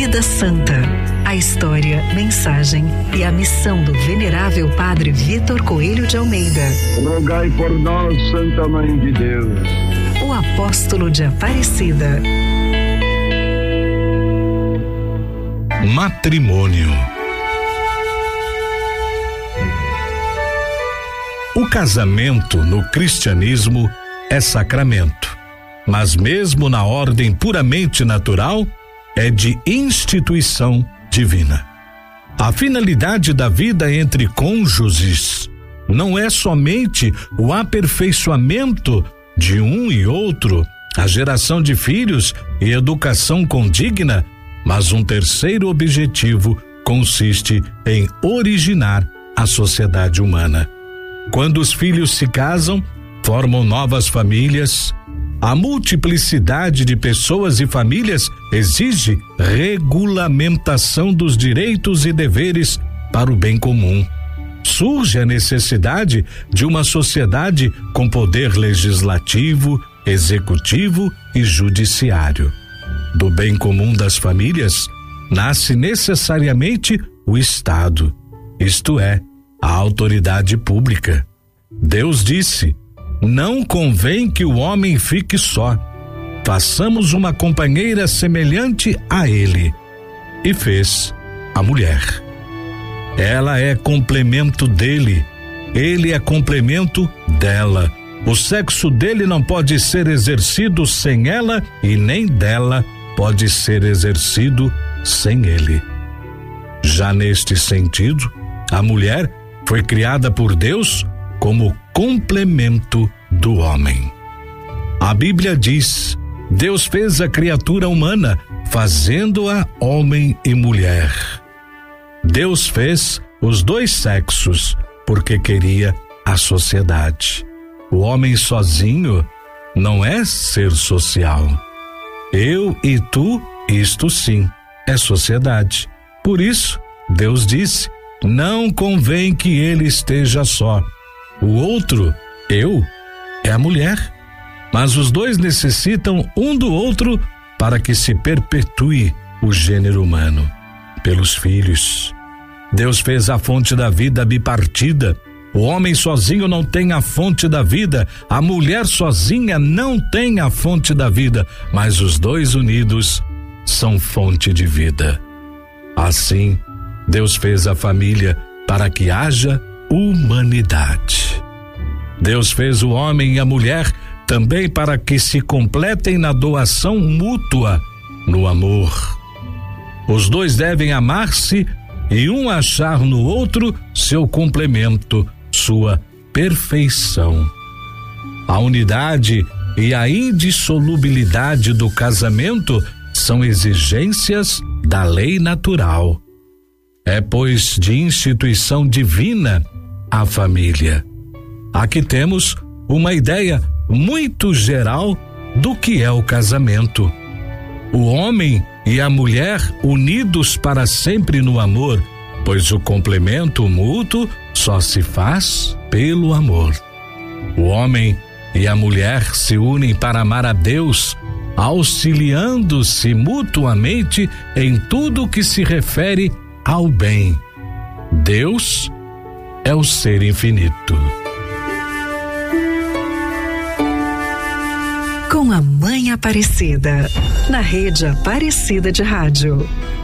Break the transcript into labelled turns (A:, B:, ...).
A: Vida Santa. A história, mensagem e a missão do venerável Padre Vitor Coelho de Almeida.
B: Rogai por nós, Santa Mãe de Deus.
A: O apóstolo de Aparecida.
C: Matrimônio. O casamento no cristianismo é sacramento, mas mesmo na ordem puramente natural, é de instituição divina. A finalidade da vida entre cônjuges não é somente o aperfeiçoamento de um e outro, a geração de filhos e educação condigna, mas um terceiro objetivo consiste em originar a sociedade humana. Quando os filhos se casam, formam novas famílias. A multiplicidade de pessoas e famílias exige regulamentação dos direitos e deveres para o bem comum. Surge a necessidade de uma sociedade com poder legislativo, executivo e judiciário. Do bem comum das famílias, nasce necessariamente o Estado, isto é, a autoridade pública. Deus disse: não convém que o homem fique só. Façamos uma companheira semelhante a ele. E fez a mulher. Ela é complemento dele. Ele é complemento dela. O sexo dele não pode ser exercido sem ela e nem dela pode ser exercido sem ele. Já neste sentido, a mulher foi criada por Deus como complemento do homem. A Bíblia diz: Deus fez a criatura humana, fazendo-a homem e mulher. Deus fez os dois sexos porque queria a sociedade. O homem sozinho não é ser social. Eu e tu, isto sim, é sociedade. Por isso, Deus disse: não convém que ele esteja só. O outro, eu, é a mulher. Mas os dois necessitam um do outro para que se perpetue o gênero humano. Pelos filhos. Deus fez a fonte da vida bipartida. O homem sozinho não tem a fonte da vida, a mulher sozinha não tem a fonte da vida, mas os dois unidos são fonte de vida. Assim, Deus fez a família para que haja humanidade. Deus fez o homem e a mulher também para que se completem na doação mútua, no amor. Os dois devem amar-se e um achar no outro seu complemento, sua perfeição. A unidade e a indissolubilidade do casamento são exigências da lei natural. É, pois, de instituição divina a família. Aqui temos uma ideia muito geral do que é o casamento. O homem e a mulher unidos para sempre no amor, pois o complemento mútuo só se faz pelo amor. O homem e a mulher se unem para amar a Deus, auxiliando-se mutuamente em tudo que se refere ao bem. Deus é o ser infinito.
A: Com a Mãe Aparecida, na Rede Aparecida de Rádio.